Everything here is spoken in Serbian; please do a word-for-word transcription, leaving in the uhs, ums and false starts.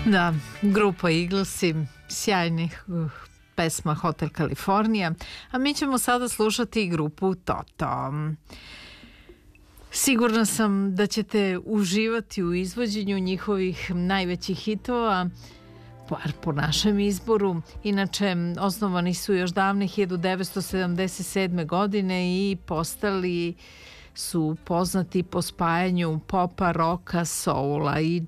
Da, grupa Eaglesi, sjajnih uh, pesma Hotel California, a mi ćemo sada slušati grupu Toto. Sigurna sam da ćete uživati u izvođenju njihovih najvećih hitova, bar po našem izboru. Inače, osnovani su još davne hiljadu devetsto sedamdeset sedme. godine i postali su poznati po spajanju popa, roka, soula i